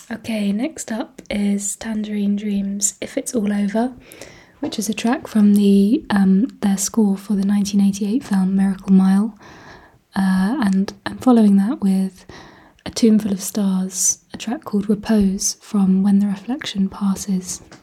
Okay, next up is Tangerine Dreams If It's All Over, which is a track from their score for the 1988 film Miracle Mile. And I'm following that with A Tomb Full of Stars, a track called Repose from When the Reflection Passes.